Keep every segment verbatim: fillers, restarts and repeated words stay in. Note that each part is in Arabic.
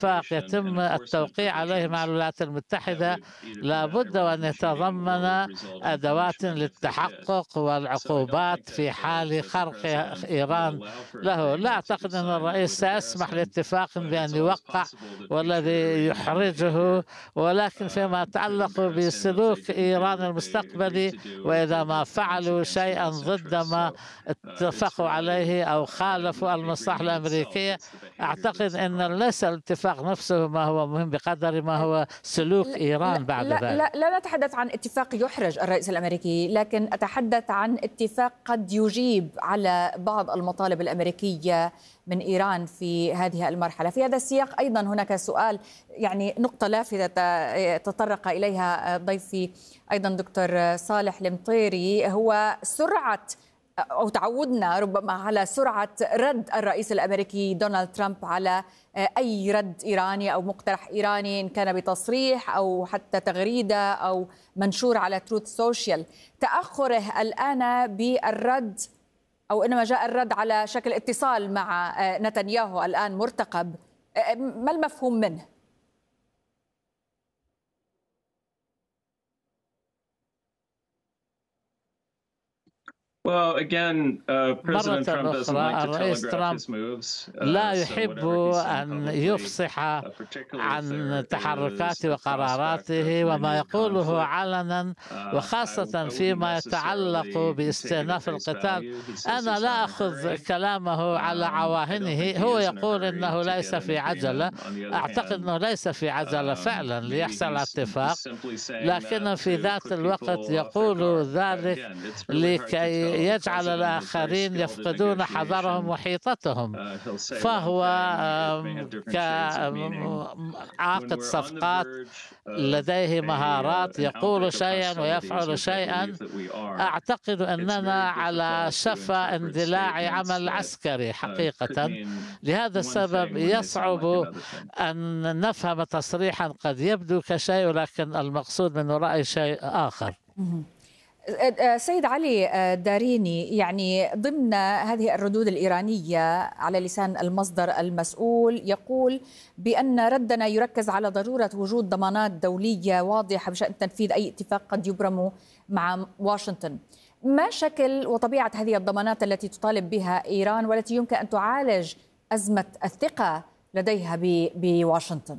اتفاق يتم التوقيع عليه مع الولايات المتحدة لابد وأن يتضمن أدوات للتحقق والعقوبات في حال خرق إيران له. لا أعتقد أن الرئيس سيسمح لاتفاق بأن يوقع والذي يحرجه، ولكن فيما يتعلق بسلوك إيران المستقبلي، وإذا ما فعلوا شيئا ضد ما اتفقوا عليه أو خالفوا المصالح الأمريكية، أعتقد أن ليس الاتفاق نفسه ما هو مهم بقدر ما هو سلوك إيران بعد لا ذلك. لا لا نتحدث عن اتفاق يحرج الرئيس الأمريكي، لكن أتحدث عن اتفاق قد يجيب على بعض المطالب الأمريكية من إيران في هذه المرحلة. في هذا السياق أيضا هناك سؤال، يعني نقطة لافتة تطرق إليها ضيفي أيضا دكتور صالح المطيري، هو سرعة أو تعودنا ربما على سرعة رد الرئيس الأمريكي دونالد ترامب على أي رد إيراني أو مقترح إيراني، إن كان بتصريح أو حتى تغريدة أو منشور على تروث سوشيال. تأخره الآن بالرد، أو إنما جاء الرد على شكل اتصال مع نتنياهو الآن مرتقب، ما المفهوم منه؟ مرة أخرى الرئيس ترامب لا يحب أن يفصح عن تحركاته وقراراته وما يقوله علنا، وخاصة فيما يتعلق باستئناف القتال. أنا لا أخذ كلامه على عواهنه، هو يقول أنه ليس في عجلة، أعتقد أنه ليس في عجلة فعلا ليحصل على اتفاق، لكن في ذات الوقت يقول ذلك لكي يجعل الآخرين يفقدون حذرهم وحيطتهم. فهو كعاقد صفقات لديه مهارات، يقول شيئا ويفعل شيئا. أعتقد أننا على شفا اندلاع عمل عسكري حقيقة، لهذا السبب يصعب أن نفهم تصريحا قد يبدو كشيء ولكن المقصود من وراء شيء آخر. سيد علي داريني، يعني ضمن هذه الردود الإيرانية على لسان المصدر المسؤول يقول بأن ردنا يركز على ضرورة وجود ضمانات دولية واضحة بشأن تنفيذ أي اتفاق قد يبرم مع واشنطن. ما شكل وطبيعة هذه الضمانات التي تطالب بها إيران والتي يمكن أن تعالج أزمة الثقة لديها بواشنطن؟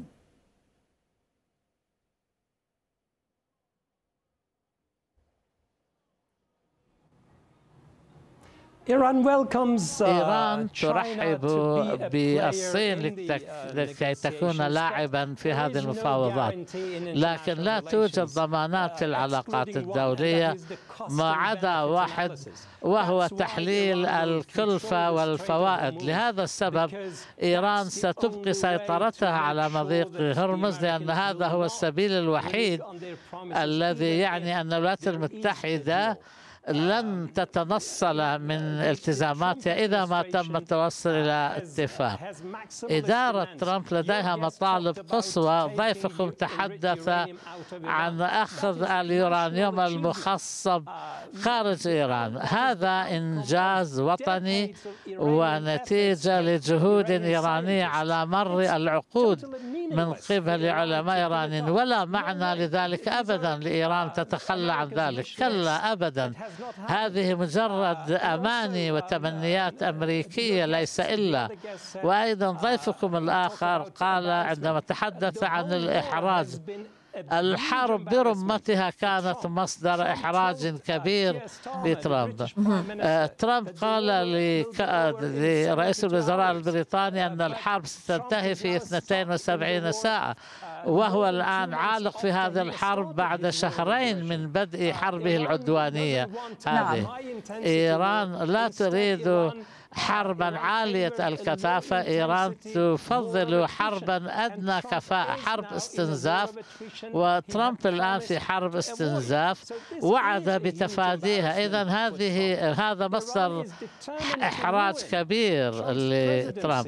إيران ترحب بالصين لكي تكون لاعبا في هذه المفاوضات، لكن لا توجد ضمانات في العلاقات الدولية ما عدا واحد، وهو تحليل الكلفة والفوائد. لهذا السبب إيران ستبقي سيطرتها على مضيق هرمز، لأن هذا هو السبيل الوحيد الذي يعني أن الولايات المتحدة لن تتنصل من التزاماتها إذا ما تم التوصل إلى اتفاق. إدارة ترامب لديها مطالب قصوى. ضيفكم تحدث عن أخذ اليورانيوم المخصب خارج إيران، هذا إنجاز وطني ونتيجة لجهود إيرانية على مر العقود من قبل علماء إيرانيين، ولا معنى لذلك أبدا لإيران تتخلى عن ذلك، كلا أبدا. هذه مجرد أماني وتمنيات أمريكية ليس إلا. وأيضا ضيفكم الآخر قال عندما تحدث عن الإحراج، الحرب برمتها كانت مصدر إحراج كبير لترامب. ترامب قال لرئيس الوزراء البريطاني أن الحرب ستنتهي في اثنتين وسبعين ساعة، وهو الآن عالق في هذه الحرب بعد شهرين من بدء حربه العدوانية هذه. إيران لا تريد حربا عالية الكثافة، إيران تفضل حربا أدنى كفاءة، حرب استنزاف، وترامب الآن في حرب استنزاف وعد بتفاديها. إذن هذه هذا مصدر إحراج كبير لترامب.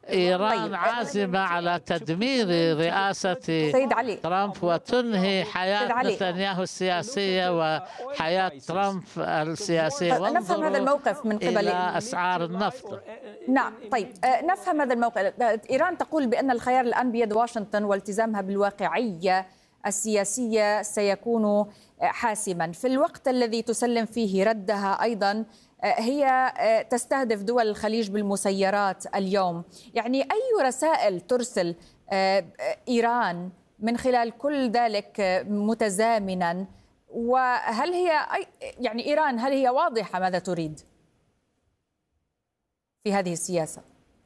إيران طيب. عازمة على تدمير رئاسة سيد علي. ترامب وتنهي حياة نتنياهو السياسية وحياة ترامب السياسية. نفهم هذا الموقف من قبل إلى أسعار النفط. نعم طيب نفهم هذا الموقف. إيران تقول بأن الخيار الآن بيد واشنطن والتزامها بالواقعية السياسية سيكون حاسما، في الوقت الذي تسلم فيه ردها أيضا هي تستهدف دول الخليج بالمسيرات اليوم. يعني أي رسائل ترسل إيران من خلال كل ذلك متزامنا؟ وهل هي يعني إيران هل هي واضحة ماذا تريد في هذه السياسة؟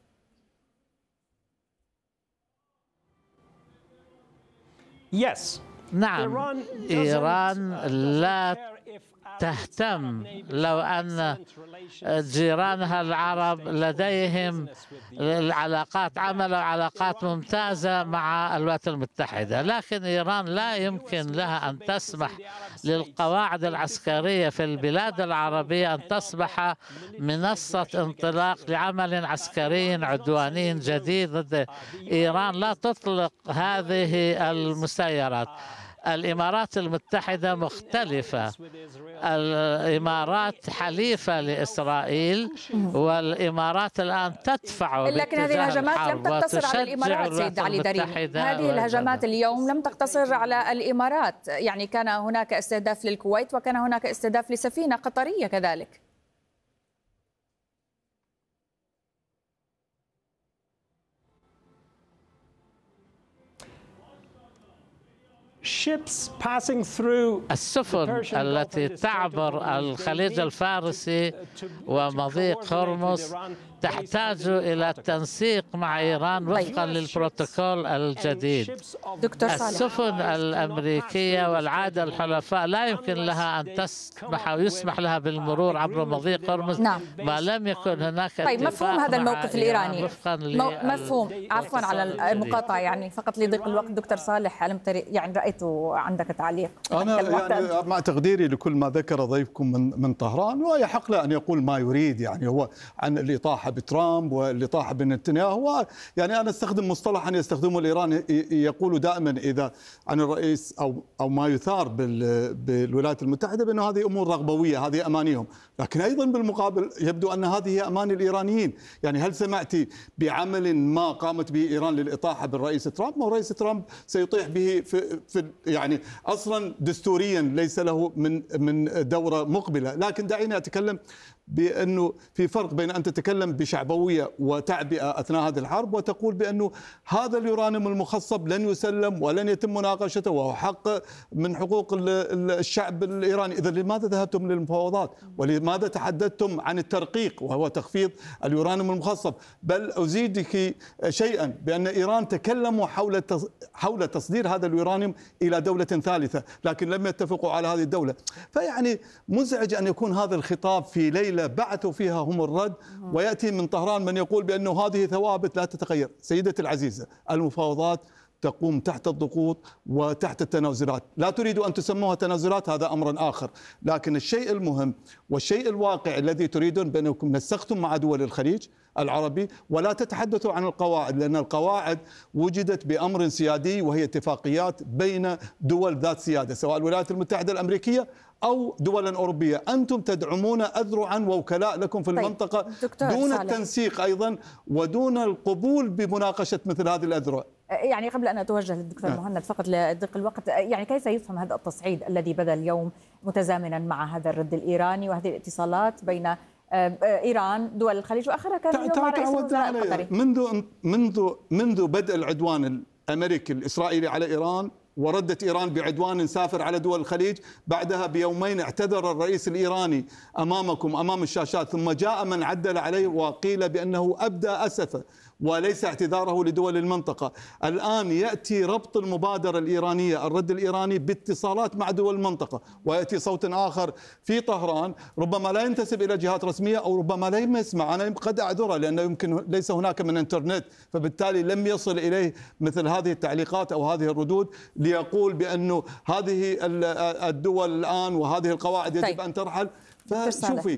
Yes. نعم، إيران لا تهتم لو أن جيرانها العرب لديهم العلاقات عمل وعلاقات ممتازة مع الولايات المتحدة، لكن إيران لا يمكن لها أن تسمح للقواعد العسكرية في البلاد العربية أن تصبح منصة انطلاق لعمل عسكري عدواني جديد ضد إيران. لا تطلق هذه المسيرات. الإمارات المتحدة مختلفة، الإمارات حليفة لإسرائيل، والإمارات الآن تدفع لكن هذه الهجمات لم تقتصر على الإمارات سيد علي دريم. هذه الهجمات اليوم لم تقتصر على الإمارات، يعني كان هناك استهداف للكويت وكان هناك استهداف لسفينة قطرية كذلك. السفن التي تعبر الخليج الفارسي ومضيق هرمز تحتاج إلى التنسيق مع إيران وفقا للبروتوكول الجديد. دكتور صالح. السفن الأمريكية والعادة الحلفاء لا يمكن لها أن تسمح أو يسمح لها بالمرور عبر مضيق هرمز نعم. ما لم يكن هناك طيب مفهوم هذا الموقف الإيراني مفهوم. عفوا على المقاطعة يعني فقط لضيق الوقت. دكتور صالح يعني رأيته عندك تعليق. أنا يعني مع تقديري لكل ما ذكر ضيفكم من من طهران، ويحق له أن يقول ما يريد، يعني هو عن الإطاحة بترامب والإطاحة بنتنياهو. يعني أنا استخدم مصطلحا يستخدمه الإيران، يقول دائما إذا عن الرئيس أو أو ما يثار بالولايات المتحدة بأنه هذه أمور رغبوية، هذه أمانيهم، لكن أيضا بالمقابل يبدو أن هذه هي أمان الإيرانيين. يعني هل سمعتي بعمل ما قامت به إيران للإطاحة بالرئيس ترامب؟ ما هو رئيس ترامب سيطيح به في, في يعني أصلا دستوريا ليس له من من دورة مقبلة. لكن دعيني أتكلم بأنه في فرق بين أن تتكلم بشعبوية وتعبئة أثناء هذه الحرب وتقول بأنه هذا اليورانيوم المخصب لن يسلم ولن يتم مناقشته وهو حق من حقوق الشعب الإيراني. إذا لماذا ذهبتم للمفاوضات؟ ولماذا تحدثتم عن الترقيق وهو تخفيض اليورانيوم المخصب؟ بل أزيدك شيئا بأن إيران تكلموا حول حول تصدير هذا اليورانيوم إلى دولة ثالثة، لكن لم يتفقوا على هذه الدولة. فيعني مزعج أن يكون هذا الخطاب في ليلة بعثوا فيها هم الرد، ويأتي من طهران من يقول بأنه هذه ثوابت لا تتغير. سيدتي العزيزة، المفاوضات تقوم تحت الضغوط وتحت التنازلات، لا تريد أن تسموها تنازلات هذا أمر آخر، لكن الشيء المهم والشيء الواقع الذي تريدون بأنكم نسقتم مع دول الخليج العربي ولا تتحدثوا عن القواعد، لأن القواعد وجدت بأمر سيادي وهي اتفاقيات بين دول ذات سيادة سواء الولايات المتحدة الأمريكية أو دولا أوروبية. أنتم تدعمون أذرعا ووكلاء لكم في المنطقة دون التنسيق أيضا ودون القبول بمناقشة مثل هذه الأذرع. يعني قبل أن أتوجه للدكتور مهند فقط لضيق الوقت، يعني كيف يفهم هذا التصعيد الذي بدأ اليوم متزامنا مع هذا الرد الإيراني وهذه الاتصالات بين إيران دول الخليج وآخرها كان اليوم مع رئيس الوزراء القطري؟ منذ منذ منذ بدء العدوان الأمريكي الإسرائيلي على إيران وردت إيران بعدوان سافر على دول الخليج، بعدها بيومين اعتذر الرئيس الإيراني أمامكم أمام الشاشات، ثم جاء من عدل عليه وقيل بأنه أبدى أسفه وليس اعتذاره لدول المنطقة. الآن يأتي ربط المبادرة الإيرانية الرد الإيراني باتصالات مع دول المنطقة، ويأتي صوت آخر في طهران ربما لا ينتسب إلى جهات رسمية أو ربما لا يسمع. أنا قد أعذره لأنه يمكن ليس هناك من انترنت، فبالتالي لم يصل إليه مثل هذه التعليقات أو هذه الردود ليقول بأنه هذه الدول الآن وهذه القواعد يجب طيب. أن ترحل. فشوفي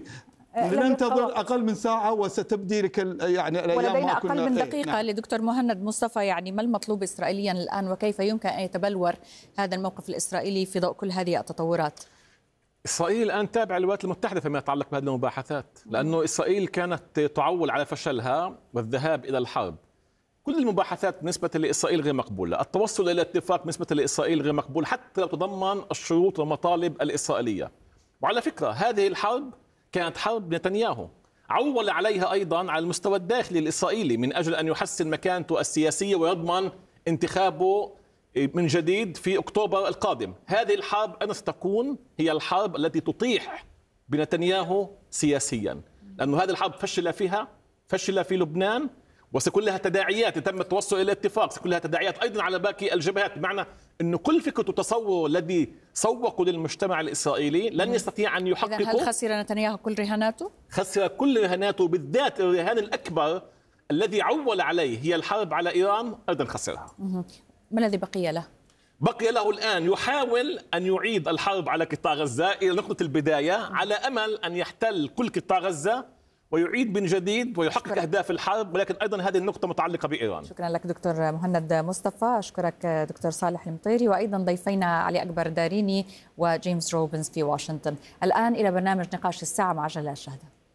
ننتظر أقل من ساعة وستبدي لك يعني الأيام. ولدينا أقل من دقيقة. نعم. لدكتور مهند مصطفى، يعني ما المطلوب إسرائيليا الآن وكيف يمكن أن يتبلور هذا الموقف الإسرائيلي في ضوء كل هذه التطورات؟ إسرائيل الآن تابعة للولايات المتحدة فيما يتعلق بهذه المباحثات، لأنه إسرائيل كانت تعول على فشلها والذهاب إلى الحرب. كل المباحثات بالنسبة لإسرائيل غير مقبولة، التوصل إلى اتفاق بالنسبة لإسرائيل غير مقبول حتى لو تضمن الشروط والمطالب الإسرائيلية. وعلى فكرة هذه الحرب كانت حرب نتنياهو، عول عليها أيضا على المستوى الداخلي الإسرائيلي من أجل أن يحسن مكانته السياسية ويضمن انتخابه من جديد في أكتوبر القادم. هذه الحرب أنا ستكون هي الحرب التي تطيح بنتنياهو سياسيا، لأنه هذه الحرب فشل فيها، فشل في لبنان، وسيكون لها تداعيات. تم التوصل إلى اتفاق، سيكون لها تداعيات أيضا على باقي الجبهات، بمعنى أنه كل فكرة وتصور الذي سوقوا للمجتمع الإسرائيلي لن يستطيع أن يحققه. هل خسر نتنياهو كل رهاناته؟ خسر كل رهاناته، بالذات الرهان الأكبر الذي عول عليه هي الحرب على إيران، أيضا خسرها. ما الذي بقي له؟ بقي له الآن يحاول أن يعيد الحرب على قطاع غزة إلى نقطة البداية على أمل أن يحتل كل قطاع غزة ويعيد من جديد ويحقق شكرا. أهداف الحرب، ولكن أيضا هذه النقطة متعلقة بإيران. شكرا لك دكتور مهند مصطفى، أشكرك دكتور صالح المطيري، وأيضا ضيفينا علي أكبر داريني وجيمس روبنز في واشنطن. الآن إلى برنامج نقاش الساعة مع جلال شهدة.